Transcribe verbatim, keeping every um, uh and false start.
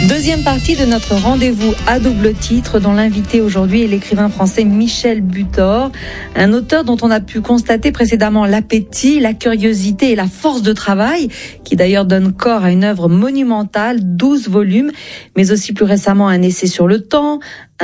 Deuxième partie de notre rendez-vous à double titre, dont l'invité aujourd'hui est l'écrivain français Michel Butor, un auteur dont on a pu constater précédemment l'appétit, la curiosité et la force de travail, qui d'ailleurs donne corps à une œuvre monumentale, douze volumes, mais aussi plus récemment un essai sur le temps,